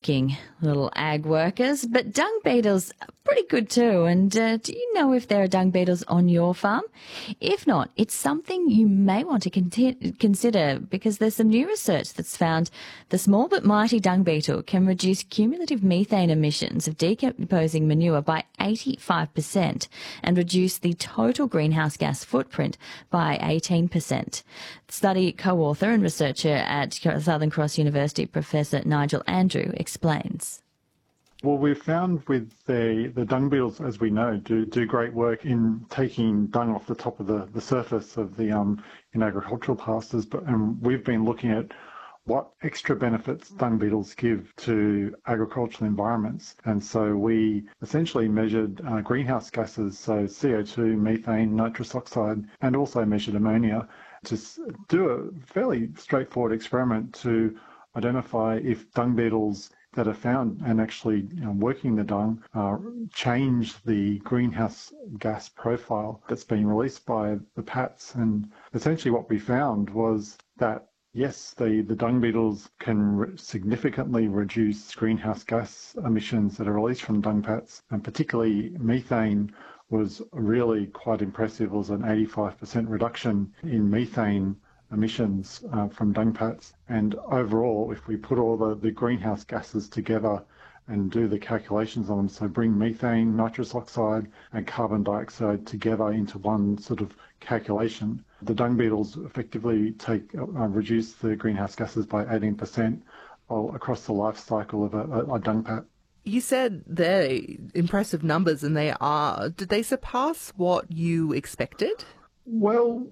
working little ag workers, but dung beetles are pretty good too. And do you know if there are dung beetles on your farm? If not, it's something you may want to consider, because there's some new research that's found the small but mighty dung beetle can reduce cumulative methane emissions of decomposing manure by 85% and reduce the total greenhouse gas footprint by 18%. Study co-author and researcher at Southern Cross University, Professor Nigel Andrew, explains. Well, we've found with the dung beetles, as we know, do great work in taking dung off the top of the surface of the in agricultural pastures. But we've been looking at what extra benefits dung beetles give to agricultural environments. And so we essentially measured greenhouse gases, so CO2, methane, nitrous oxide, and also measured ammonia, to do a fairly straightforward experiment to identify if dung beetles that are found and actually working the dung change the greenhouse gas profile that's being released by the pats. And essentially what we found was that yes, the dung beetles can significantly reduce greenhouse gas emissions that are released from dung pats, and particularly methane was really quite impressive. It was an 85% reduction in methane emissions from dung pats. And overall, if we put all the greenhouse gases together and do the calculations on them, so bring methane, nitrous oxide and carbon dioxide together into one sort of calculation, the dung beetles effectively reduce the greenhouse gases by 18% across the life cycle of a dung pat. You said they're impressive numbers, and they are. Did they surpass what you expected? Well,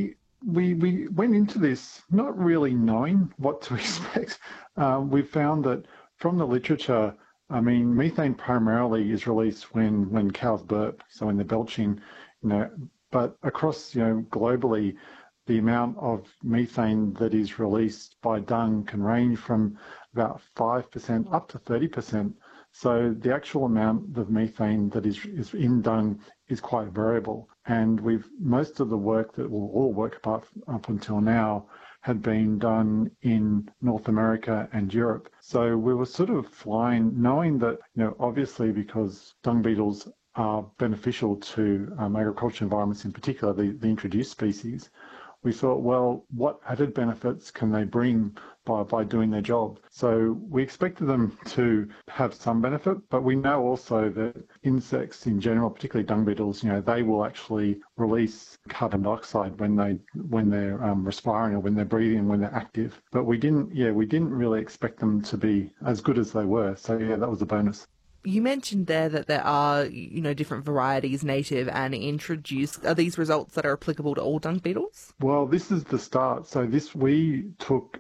we went into this not really knowing what to expect. We found that from the literature, I mean, methane primarily is released when cows burp, so when they're belching, but across, globally, the amount of methane that is released by dung can range from about 5% up to 30%. So the actual amount of methane that is in dung is quite variable. And most of the work that will all work up until now had been done in North America and Europe. So we were sort of flying, knowing that, obviously because dung beetles are beneficial to agricultural environments, in particular the introduced species, we thought, well, what added benefits can they bring by doing their job? So we expected them to have some benefit, but we know also that insects in general, particularly dung beetles, they will actually release carbon dioxide when they're respiring or when they're breathing, when they're active. But we didn't really expect them to be as good as they were. So that was a bonus. You mentioned there that there are, different varieties, native and introduced. Are these results that are applicable to all dung beetles? Well, this is the start. So we took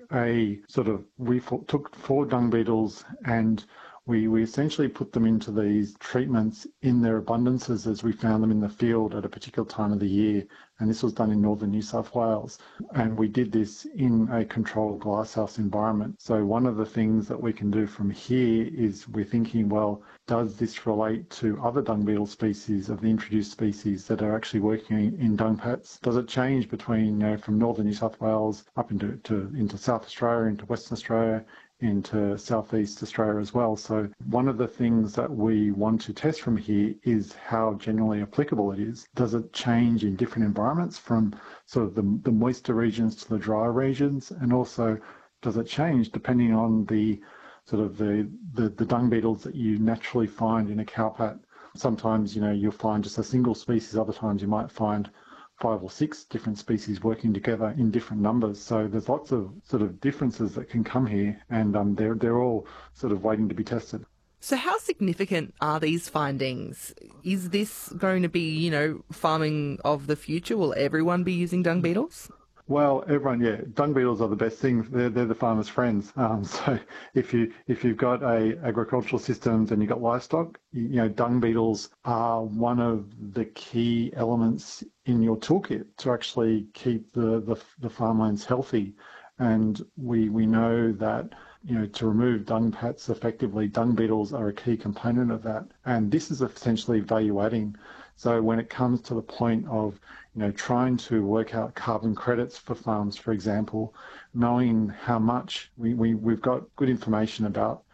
took 4 dung beetles and we essentially put them into these treatments in their abundances as we found them in the field at a particular time of the year. And this was done in northern New South Wales. And we did this in a controlled glasshouse environment. So one of the things that we can do from here is we're thinking, well, does this relate to other dung beetle species of the introduced species that are actually working in dung pats? Does it change between, from northern New South Wales up into South Australia, into Western Australia, into Southeast Australia as well? So one of the things that we want to test from here is how generally applicable it is. Does it change in different environments, from sort of the moister regions to the drier regions? And also, does it change depending on the sort of the dung beetles that you naturally find in a cow pat? Sometimes, you'll find just a single species. Other times you might find 5 or 6 different species working together in different numbers. So there's lots of sort of differences that can come here, and they're all sort of waiting to be tested. So how significant are these findings? Is this going to be, farming of the future? Will everyone be using dung beetles? Well, everyone, dung beetles are the best things. They're the farmer's friends. So if you've got agricultural systems and you've got livestock, dung beetles are one of the key elements in your toolkit to actually keep the farmlands healthy. And we know that, to remove dung pats effectively, dung beetles are a key component of that. And this is essentially value adding. So when it comes to the point of, trying to work out carbon credits for farms, for example, knowing how much we've got good information about